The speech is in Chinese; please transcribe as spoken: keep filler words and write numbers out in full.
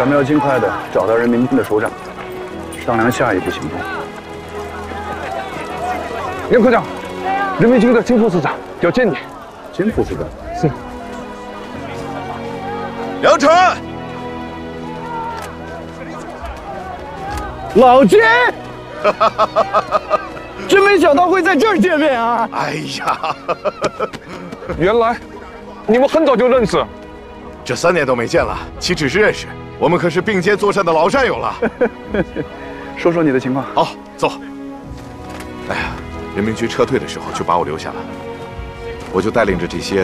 咱们要尽快的找到人民军的首长，商量下一步行动。 杨科长，人民军的金副师长要见你。 金副师长是。 杨晨， 老金，真没想到会在这儿见面啊！ 哎呀， 原来你们很早就认识。 这三年都没见了，岂止是认识？我们可是并肩作战的老战友了。 说说你的情况。 好，走。哎呀，人民军撤退的时候就把我留下了，我就带领着这些